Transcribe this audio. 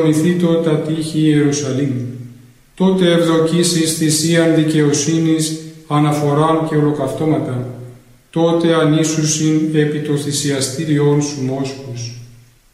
Ηθήτω τα τείχη Ιερουσαλήμ. Τότε ευδοκίσεις θυσίαν δικαιοσύνης, αναφοράν και ολοκαυτώματα. Τότε ανήσουσιν επί το θυσιαστήριόν σου μόσχους.